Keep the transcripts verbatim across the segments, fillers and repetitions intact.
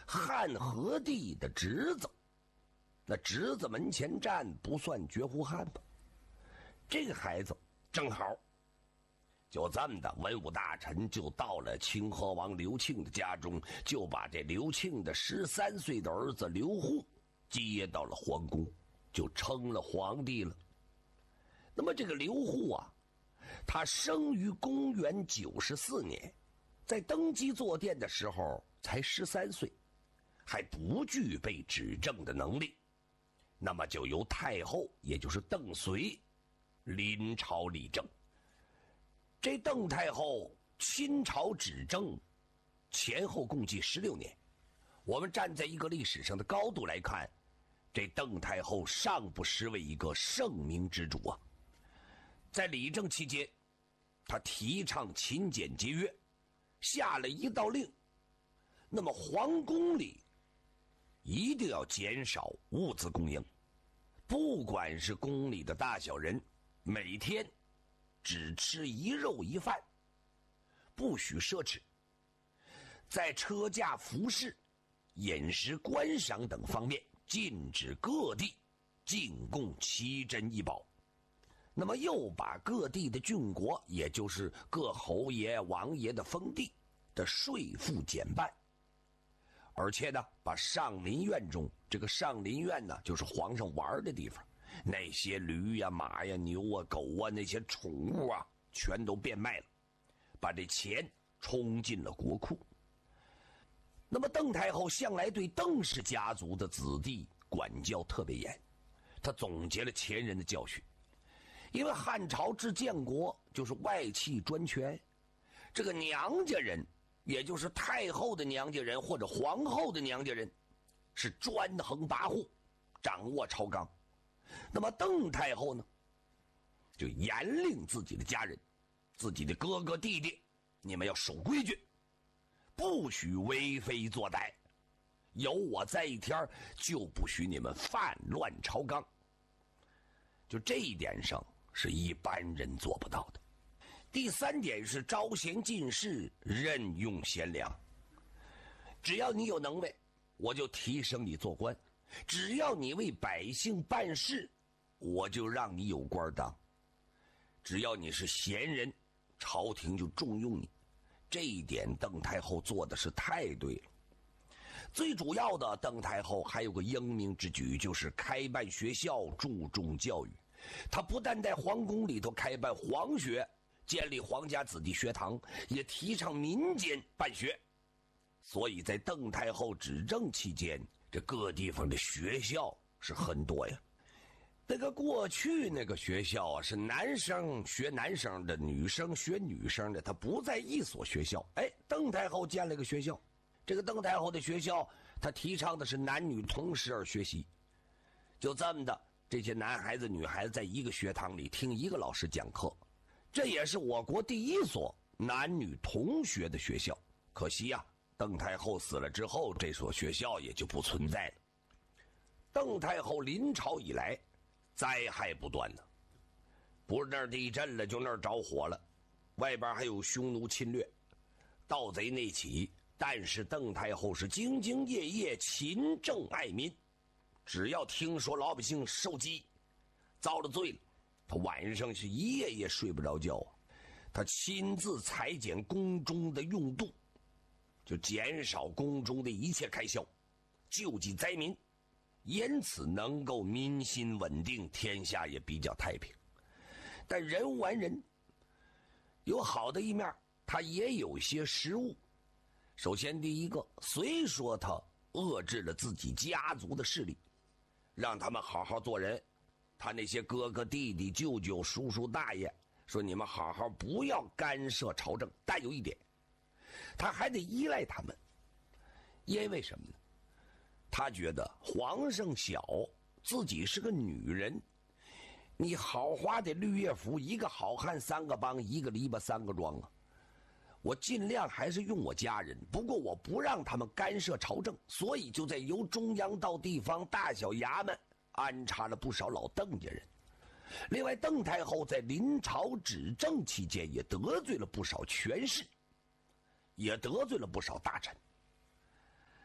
汉和帝的侄子。那侄子门前站，不算绝户汉吧？这个孩子正好，就这么的，文武大臣就到了清河王刘庆的家中，就把这刘庆的十三岁的儿子刘户接到了皇宫，就称了皇帝了。那么这个刘户啊，他生于公元九十四年，在登基坐殿的时候才十三岁，还不具备执政的能力。那么就由太后，也就是邓绥临朝理政。这邓太后亲朝执政前后共计十六年。我们站在一个历史上的高度来看，这邓太后尚不失为一个圣明之主啊。在理政期间，她提倡勤俭节约，下了一道令，那么皇宫里一定要减少物资供应，不管是宫里的大小人，每天只吃一肉一饭，不许奢侈。在车驾服饰、饮食观赏等方面，禁止各地进贡奇珍异宝。那么又把各地的郡国，也就是各侯爷王爷的封地的税赋减半。而且呢，把上林苑中，这个上林苑呢，就是皇上玩的地方，那些驴呀、马呀、牛啊、狗啊，那些宠物啊，全都变卖了，把这钱充进了国库。那么邓太后向来对邓氏家族的子弟管教特别严，她总结了前人的教训。因为汉朝至建国就是外戚专权，这个娘家人，也就是太后的娘家人或者皇后的娘家人，是专横跋扈，掌握朝纲。那么邓太后呢，就严令自己的家人，自己的哥哥弟弟，你们要守规矩，不许为非作歹，有我在一天，就不许你们犯乱朝纲。就这一点上是一般人做不到的。第三点是招贤进士，任用贤良。只要你有能耐，我就提升你做官；只要你为百姓办事，我就让你有官当。只要你是贤人，朝廷就重用你。这一点邓太后做的是太对了。最主要的，邓太后还有个英明之举，就是开办学校，注重教育。她不但在皇宫里头开办皇学，建立皇家子弟学堂，也提倡民间办学。所以在邓太后执政期间，这各地方的学校是很多呀。那个过去那个学校啊，是男生学男生的，女生学女生的，他不在一所学校。哎，邓太后建了个学校，这个邓太后的学校，她提倡的是男女同时而学习。就这么的，这些男孩子女孩子在一个学堂里听一个老师讲课，这也是我国第一所男女同学的学校。可惜呀、啊，邓太后死了之后，这所学校也就不存在了。邓太后临朝以来，灾害不断呢，不是那儿地震了，就那儿着火了，外边还有匈奴侵略，盗贼内起。但是邓太后是兢兢业业，勤政爱民。只要听说老百姓受饥遭了罪了，他晚上是一夜也睡不着觉啊。他亲自裁减宫中的用度，就减少宫中的一切开销，救济灾民，因此能够民心稳定，天下也比较太平。但人完人，有好的一面，他也有些失误。首先第一个，虽说他遏制了自己家族的势力，让他们好好做人，他那些哥哥弟弟舅舅叔叔大爷说你们好好不要干涉朝政，但有一点他还得依赖他们。因为什么呢？他觉得皇上小，自己是个女人，你豪华的绿叶服，一个好汉三个帮，一个篱笆三个桩啊。我尽量还是用我家人，不过我不让他们干涉朝政，所以就在由中央到地方大小衙门安插了不少老邓家人。另外，邓太后在临朝执政期间也得罪了不少权势，也得罪了不少大臣。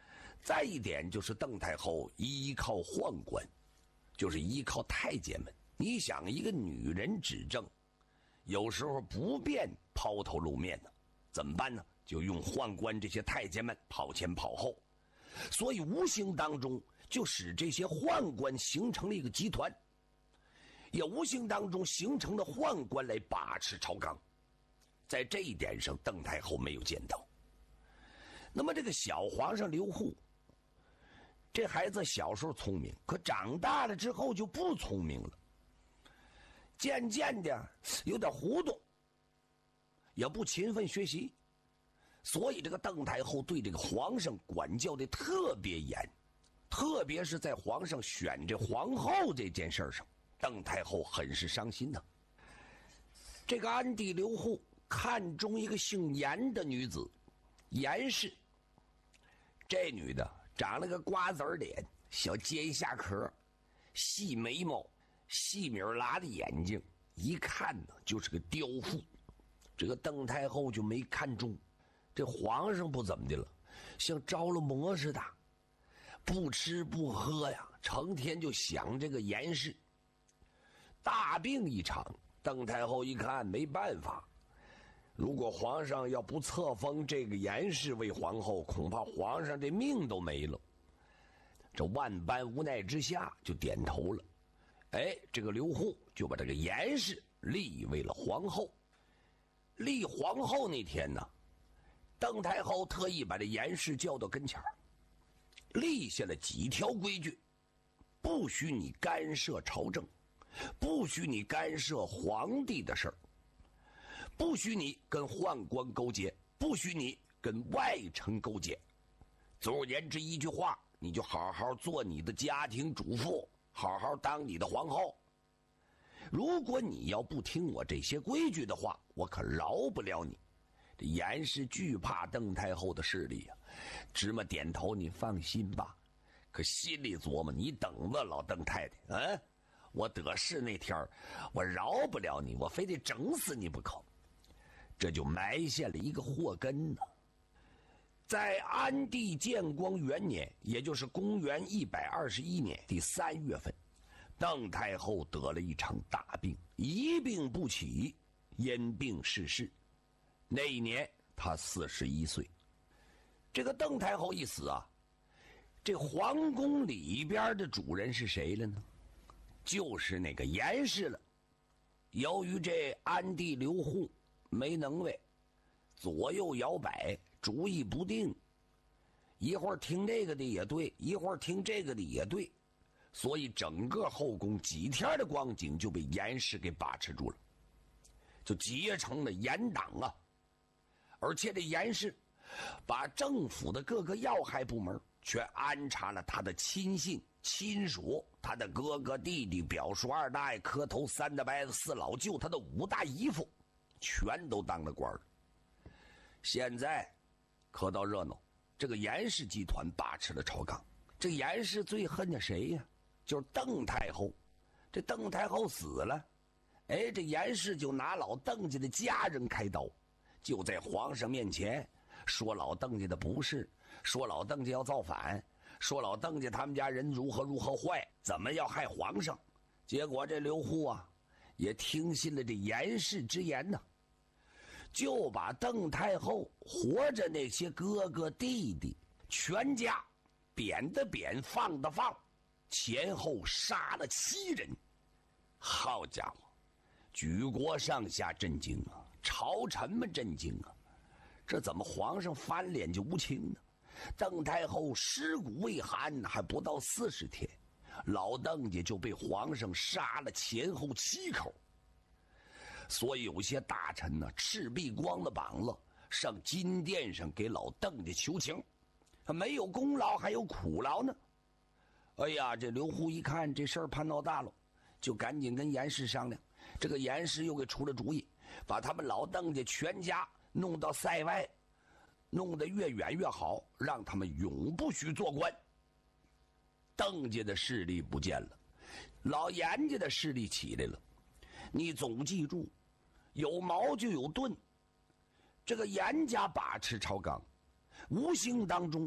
再一点就是邓太后依靠宦官，就是依靠太监们。你想一个女人执政，有时候不便抛头露面的，怎么办呢？就用宦官这些太监们跑前跑后，所以无形当中就使这些宦官形成了一个集团，也无形当中形成了宦官来把持朝纲。在这一点上，邓太后没有见到。那么这个小皇上刘祜，这孩子小时候聪明，可长大了之后就不聪明了，渐渐的有点糊涂，也不勤奋学习，所以这个邓太后对这个皇上管教的特别严，特别是在皇上选这皇后这件事上，邓太后很是伤心的。这个安帝刘祜看中一个姓严的女子，严氏。这女的长了个瓜子脸，小尖下壳，细眉毛，细米拉的眼睛，一看呢就是个刁妇。这个邓太后就没看中。这皇上不怎么的了，像着了魔似的，不吃不喝呀，成天就想这个严氏。大病一场，邓太后一看没办法，如果皇上要不册封这个严氏为皇后，恐怕皇上这命都没了。这万般无奈之下就点头了。哎，这个刘祜就把这个严氏立为了皇后。立皇后那天呢，邓太后特意把这严氏叫到跟前儿，立下了几条规矩：不许你干涉朝政，不许你干涉皇帝的事儿，不许你跟宦官勾结，不许你跟外臣勾结。总而言之一句话，你就好好做你的家庭主妇，好好当你的皇后。如果你要不听我这些规矩的话，我可饶不了你。这严氏惧怕邓太后的势力呀、啊，芝麻点头，你放心吧。可心里琢磨，你等着老邓太太，嗯，我得势那天我饶不了你，我非得整死你不可。这就埋下了一个祸根呢。在安帝建光元年，也就是公元一百二十一年第三月份，邓太后得了一场大病，一病不起，因病逝世。那一年她四十一岁。这个邓太后一死啊，这皇宫里边的主人是谁了呢？就是那个严氏了。由于这安帝刘祜没能为，左右摇摆，主意不定，一会儿听这个的也对，一会儿听这个的也对，所以整个后宫几天的光景就被严氏给把持住了，就结成了严党啊。而且这严氏把政府的各个要害部门全安插了他的亲信亲属，他的哥哥弟弟表叔二大爷磕头三大伯子四老舅，他的五大姨夫全都当了官了。现在可到热闹，这个严氏集团把持了朝纲。这严氏最恨的谁呀？就是邓太后。这邓太后死了，哎，这严氏就拿老邓家的家人开刀，就在皇上面前说老邓家的不是，说老邓家要造反，说老邓家他们家人如何如何坏，怎么要害皇上。结果这刘祜啊也听信了这严氏之言呢，就把邓太后活着那些哥哥弟弟全家贬的贬，放的放，前后杀了七人。好家伙，举国上下震惊啊，朝臣们震惊啊，这怎么皇上翻脸就无情呢？邓太后尸骨未寒，还不到四十天，老邓家就被皇上杀了前后七口。所以有些大臣呢，赤壁光了膀子上金殿上给老邓家求情，没有功劳还有苦劳呢。哎呀，这刘祜一看这事儿怕闹大了，就赶紧跟严氏商量。这个严氏又给出了主意，把他们老邓家全家弄到塞外，弄得越远越好，让他们永不许做官。邓家的势力不见了，老严家的势力起来了。你总记住，有矛就有盾。这个严家把持朝纲，无形当中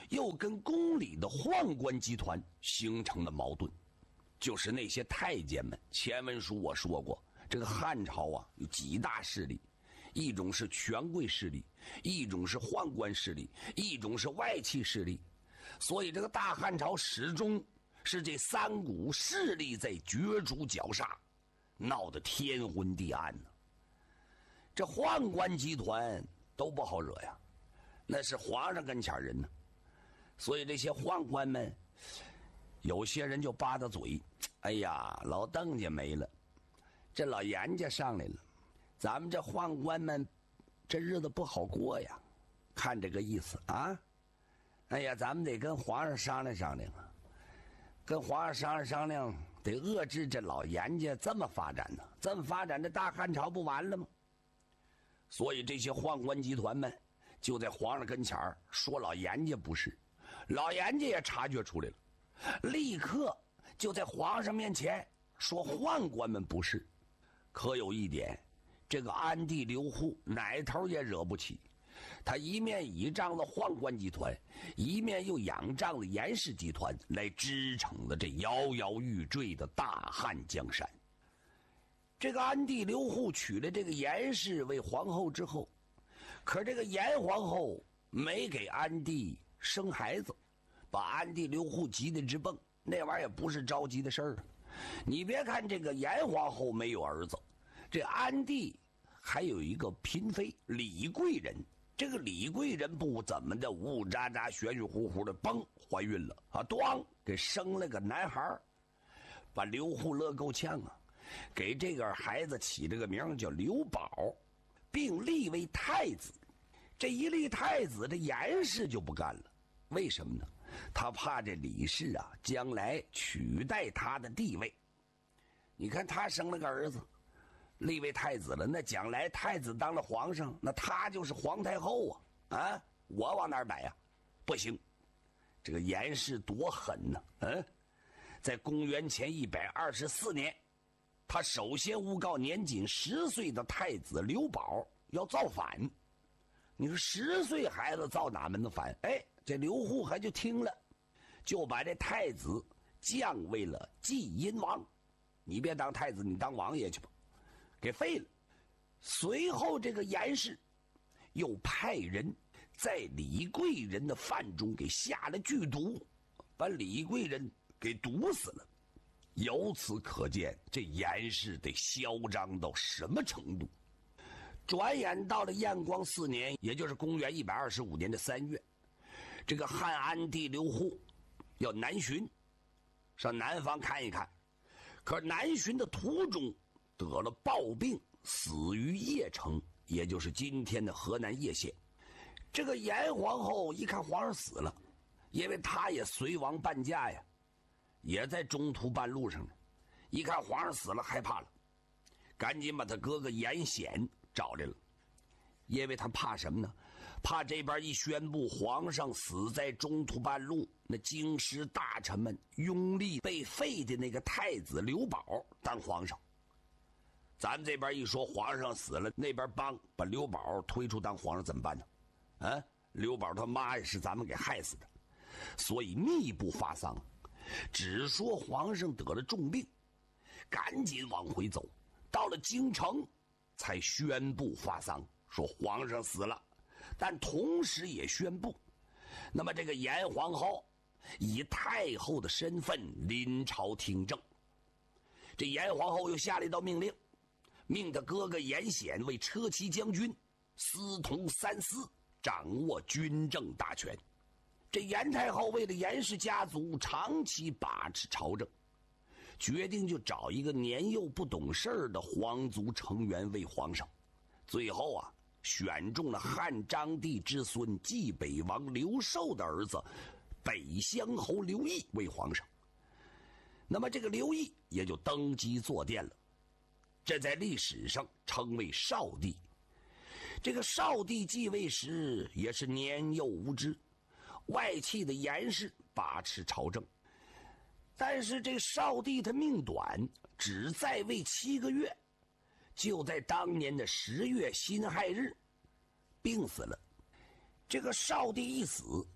又跟宫里的宦官集团形成了矛盾。就是那些太监们，前文书我说过，这个汉朝啊有几大势力，一种是权贵势力，一种是宦官势力，一种是外戚势力。所以这个大汉朝始终是这三股势力在角逐绞杀，闹得天昏地暗呢。这宦官集团都不好惹呀，那是皇上跟前人呢。所以这些宦官们，有些人就扒着嘴，哎呀，老邓家没了，这老严家上来了，咱们这宦官们这日子不好过呀。看这个意思啊，哎呀，咱们得跟皇上商量商量啊，跟皇上商量商量，得遏制这老严家这么发展呢，这么发展，这大汉朝不完了吗？所以这些宦官集团们就在皇上跟前说老严家不是，老严家也察觉出来了，立刻就在皇上面前说宦官们不是。可有一点，这个安帝刘祜哪头也惹不起，他一面倚仗了宦官集团，一面又仰仗了严氏集团，来支撑了这摇摇欲坠的大汉江山。这个安帝刘祜娶了这个严氏为皇后之后，可这个严皇后没给安帝生孩子，把安帝刘祜急得直蹦。那玩意儿也不是着急的事儿啊！你别看这个严皇后没有儿子，这安帝还有一个嫔妃李贵人。这个李贵人不怎么的，呜呜喳喳、玄玄乎乎的，嘣，怀孕了啊！咣，给生了个男孩，把刘祜乐够呛啊！给这个孩子起了个名叫刘保，并立为太子。这一立太子，这严氏就不干了。为什么呢？他怕这李氏啊将来取代他的地位。你看他生了个儿子，立为太子了，那将来太子当了皇上，那他就是皇太后啊！啊，我往哪儿摆呀？不行！这个严氏多狠呢！嗯，在公元前一百二十四年，他首先诬告年仅十岁的太子刘保要造反。你说十岁孩子造哪门子反？哎，这刘祜还就听了，就把这太子降为了晋阴王。你别当太子，你当王爷去吧，给废了。随后这个严氏又派人在李贵人的饭中给下了剧毒，把李贵人给毒死了。由此可见，这严氏得嚣张到什么程度。转眼到了燕光四年，也就是公元一百二十五年的三月，这个汉安帝刘祜要南巡，上南方看一看。可南巡的途中得了暴病，死于邺城，也就是今天的河南叶县。这个严皇后一看皇上死了，因为她也随王伴驾呀，也在中途半路上呢。一看皇上死了，害怕了，赶紧把他哥哥严显找来了。因为他怕什么呢？怕这边一宣布皇上死在中途半路，那京师大臣们拥立被废的那个太子刘保当皇上。咱们这边一说皇上死了，那边帮把刘保推出当皇上怎么办呢？啊，刘保他妈也是咱们给害死的，所以密不发丧，只说皇上得了重病，赶紧往回走，到了京城才宣布发丧，说皇上死了。但同时也宣布，那么这个严皇后以太后的身份临朝听政。这严皇后又下了一道命令，命他哥哥严显为车骑将军，司同三司，掌握军政大权。这严太后为了严氏家族长期把持朝政，决定就找一个年幼不懂事的皇族成员为皇上。最后啊，选中了汉章帝之孙冀北王刘寿的儿子北乡侯刘毅为皇上。那么这个刘毅也就登基坐殿了，这在历史上称为少帝。这个少帝继位时也是年幼无知，外戚的严氏把持朝政。但是这少帝他命短，只在位七个月，就在当年的十月辛亥日病死了。这个少帝一死，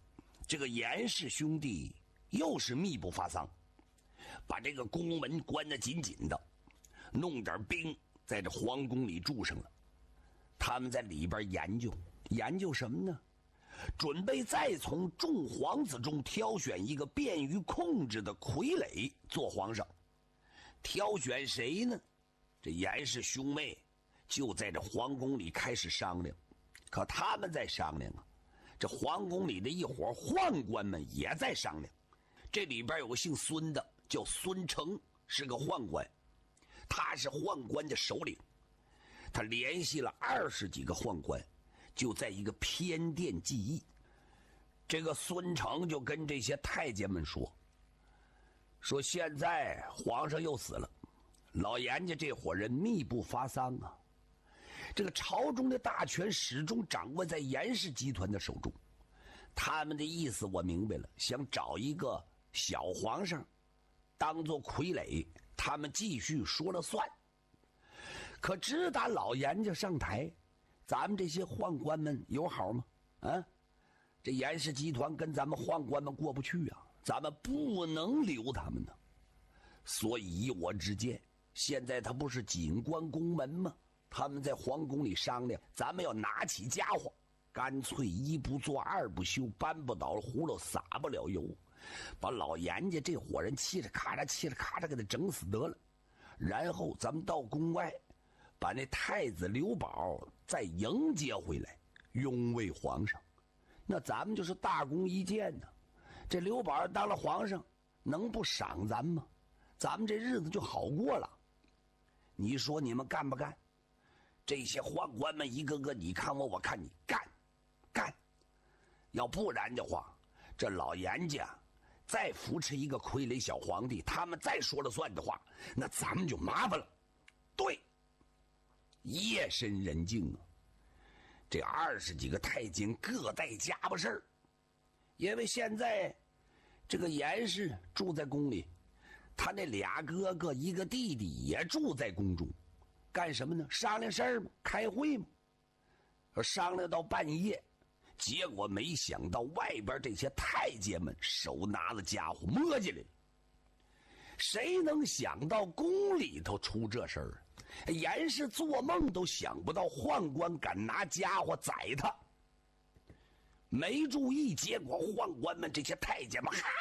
这个严氏兄弟又是密不发丧，把这个宫门关得紧紧的，弄点兵在这皇宫里住上了。他们在里边研究研究什么呢？准备再从众皇子中挑选一个便于控制的傀儡做皇上。挑选谁呢？这严氏兄妹就在这皇宫里开始商量。可他们在商量啊，这皇宫里的一伙宦官们也在商量。这里边有个姓孙的，叫孙成，是个宦官，他是宦官的首领。他联系了二十几个宦官，就在一个偏殿计议。这个孙成就跟这些太监们说：“说现在皇上又死了，老严家这伙人密不发丧啊。这个朝中的大权始终掌握在严氏集团的手中。他们的意思我明白了，想找一个小皇上当做傀儡，他们继续说了算。可直打老严家上台，咱们这些宦官们友好吗？啊，这严氏集团跟咱们宦官们过不去啊，咱们不能留他们呢。所以以我之见，现在他不是紧关宫门吗？他们在皇宫里商量，咱们要拿起家伙，干脆一不做二不休，搬不倒葫芦撒不了油，把老严家这伙人嘁哩咔嚓嘁哩咔嚓给他整死得了。然后咱们到宫外，把那太子刘保再迎接回来，拥为皇上。那咱们就是大功一件呢。这刘保当了皇上，能不赏咱吗？咱们这日子就好过了。你说你们干不干？这些宦官们一个个你看我我看你，干干。要不然的话，这老严家再扶持一个傀儡小皇帝，他们再说了算的话，那咱们就麻烦了。对，夜深人静啊，这二十几个太监各带家伙事儿，因为现在这个严氏住在宫里，他那俩哥哥一个弟弟也住在宫中，干什么呢？商量事儿吗？开会吗？商量到半夜，结果没想到外边这些太监们手拿了家伙摸进来了。谁能想到宫里头出这事儿？严氏做梦都想不到宦官敢拿家伙宰他。没注意，结果宦官们这些太监们哈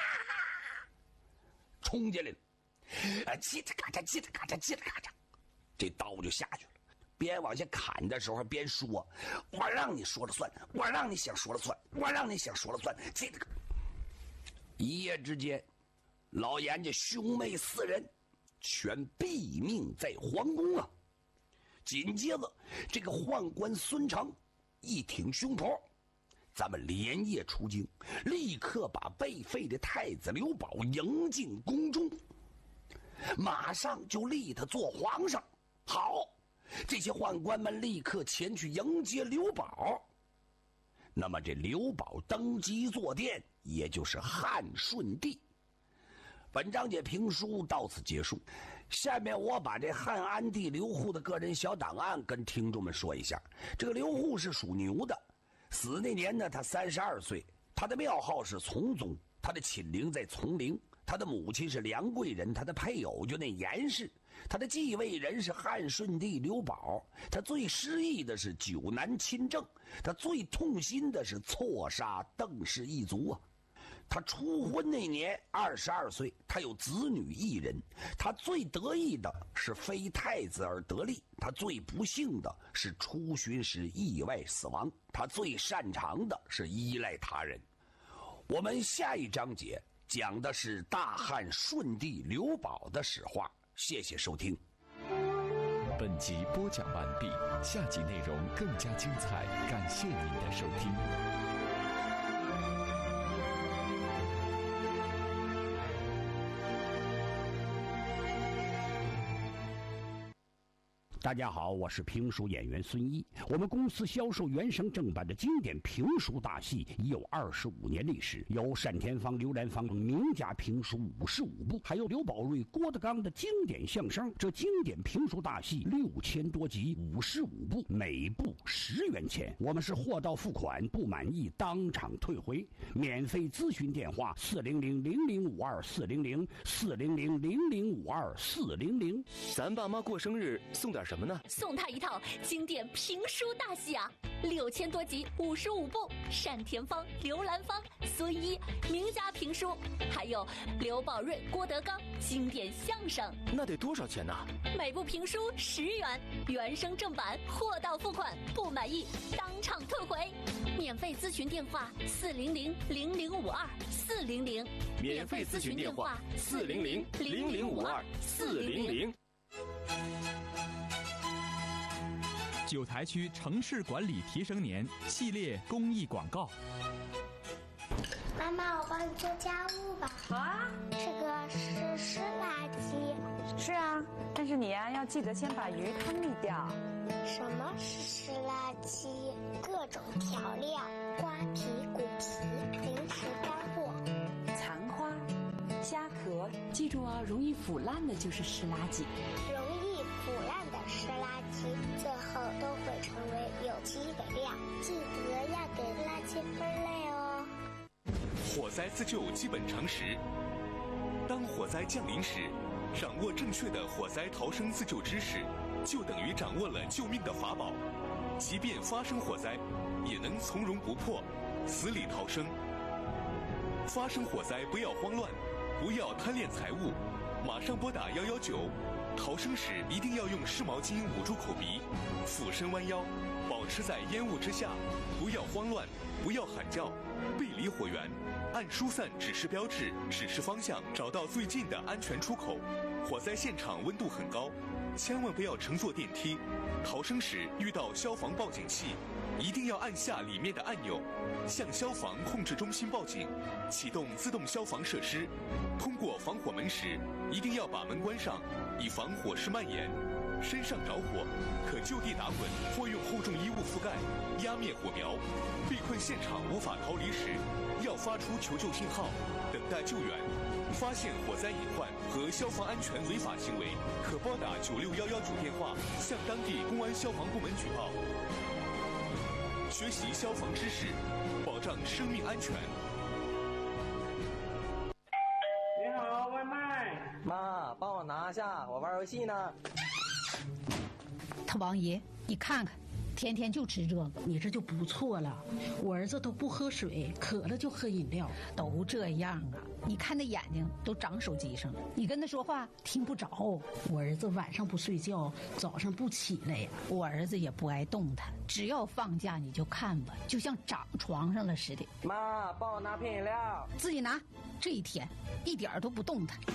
冲进来了，啊，叽里咔嚓叽里咔嚓叽里咔嚓，这刀就下去了。边往下砍的时候边说：“我让你说了算，我让你想说了算，我让你想说了算。”这个一夜之间，老严家兄妹四人全毙命在皇宫啊！紧接着，这个宦官孙成一挺胸脯，咱们连夜出京，立刻把被废的太子刘保迎进宫中，马上就立他做皇上。好，这些宦官们立刻前去迎接刘保。那么这刘保登基坐殿，也就是汉顺帝。本章节评书到此结束，下面我把这汉安帝刘祜的个人小档案跟听众们说一下。这个刘祜是属牛的，死那年呢他三十二岁，他的庙号是从宗，他的寝陵在从陵，他的母亲是梁贵人，他的配偶就那严氏，他的继位人是汉顺帝刘保。他最失意的是九南亲政，他最痛心的是错杀邓氏一族啊。他初婚那年二十二岁，他有子女一人。他最得意的是非太子而得利，他最不幸的是出巡时意外死亡，他最擅长的是依赖他人。我们下一章节讲的是大汉顺帝刘保的史话。谢谢收听。 本集播讲完毕，下集内容更加精彩，感谢您的收听。 大家好，我是评书演员孙一。我们公司销售原声正版的经典评书大戏已有二十五年历史，有单田芳、刘兰芳名家评书五十五部，还有刘宝瑞、郭德纲的经典相声。这经典评书大戏六千多集，五十五部，每部十元钱。我们是货到付款，不满意当场退回。免费咨询电话：四零零零零五二四零零四零零零零五二四零零。 咱爸妈过生日送点什么呢？ 送他一套经典评书大戏啊，六千多集，五十五部，单田芳、刘兰芳、孙一名家评书，还有刘宝瑞、郭德纲经典相声。 那得多少钱呢？ 每部评书十元，原声正版，货到付款，不满意当场退回。免费咨询电话：四零零零零五二四零零。 免费咨询电话：四零零零零五二四零零。 九台区城市管理提升年系列公益广告。 妈妈，我帮你做家务吧。 好啊。 这个是湿垃圾。 是啊，但是你呀、啊、要记得先把鱼汤沥掉。 什么是湿垃圾？各种调料、瓜皮、骨皮、零食干货、 残花、虾壳，记住啊，容易腐烂的就是湿垃圾。 容易腐烂的湿垃圾，最后都会成为有机肥料。记得要给垃圾分类哦。 火灾自救基本常识：当火灾降临时，掌握正确的火灾逃生自救知识，就等于掌握了救命的法宝。即便发生火灾，也能从容不迫，死里逃生。发生火灾不要慌乱，不要贪恋财物，马上拨打一一九。逃生时一定要用湿毛巾捂住口鼻，俯身弯腰，保持在烟雾之下，不要慌乱，不要喊叫，背离火源，按疏散指示标志指示方向，找到最近的安全出口。火灾现场温度很高，千万不要乘坐电梯。逃生时遇到消防报警器，一定要按下里面的按钮，向消防控制中心报警，启动自动消防设施。通过防火门时，一定要把门关上，以防火势蔓延。身上着火，可就地打滚或用厚重衣物覆盖，压灭火苗。被困现场无法逃离时，要发出求救信号，等待救援。发现火灾隐患和消防安全违法行为，可拨打九六一一九电话向当地公安消防部门举报。学习消防知识，保障生命安全。 你好，外卖。 妈，帮我拿下，我玩游戏呢。 他王爷，你看看，天天就吃这个， 你这就不错了。我儿子都不喝水，渴了就喝饮料， 都这样啊。你看那眼睛都长手机上了，你跟他说话听不着。 我儿子晚上不睡觉，早上不起来呀。 我儿子也不爱动弹，只要放假你就看吧，就像长床上了似的。 妈，帮我拿瓶饮料。 自己拿。这一天一点都不动弹。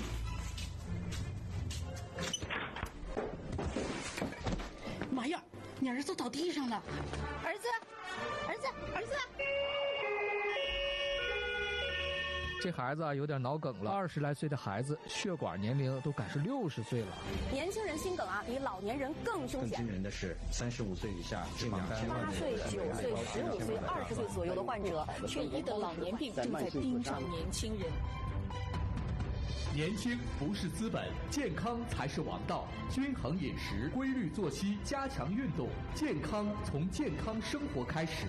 妈呀，你儿子倒地上了！ 儿子，儿子，儿子！ 这孩子啊有点脑梗了，二十来岁的孩子，血管年龄都赶是六十岁了。 年轻人心梗啊，比老年人更凶险。 更惊人的是，三十五岁以下这两千万八岁、九岁、十五岁、二十岁左右的患者， 缺一的老年病正在盯上年轻人。 年轻不是资本，健康才是王道。均衡饮食，规律作息，加强运动，健康从健康生活开始。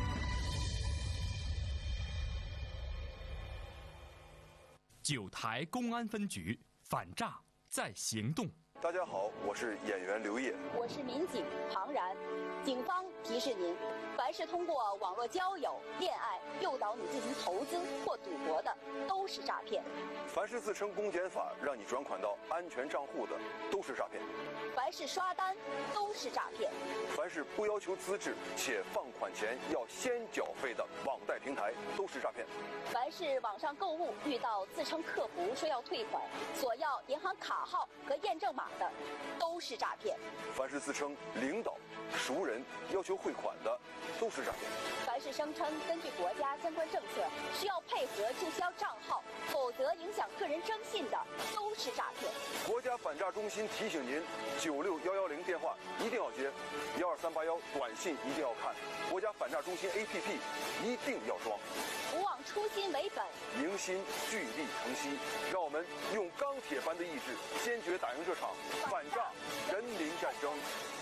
九台公安分局反诈在行动。 大家好，我是演员刘烨。 我是民警庞然。警方提示您，凡是通过网络交友、恋爱诱导你进行投资或赌博的，都是诈骗。 凡是自称公检法让你转款到安全账户的，都是诈骗。 凡是刷单，都是诈骗。 凡是不要求资质且放款前要先缴费的网贷平台，都是诈骗。 凡是网上购物遇到自称客服说要退款，索要银行卡号和验证码的，都是诈骗。 凡是自称领导、熟人要求汇款的， 都是诈骗。 凡是声称根据国家相关政策需要配合注销账号，否则影响个人征信的，都是诈骗。 国家反诈中心提醒您：九六幺幺零电话一定要接，幺二三八幺短信一定要看，国家反诈中心 A P P 一定要装。 不忘初心为本， 凝心聚力成溪，让我们用钢铁般的意志，坚决打赢这场反诈人民战争。